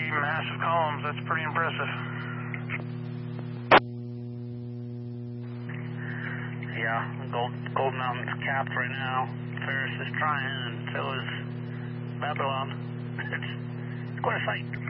massive columns. That's pretty impressive. Yeah, Gold Mountain's capped right now. Ferris is trying, and so is Babylon. It's quite a sight.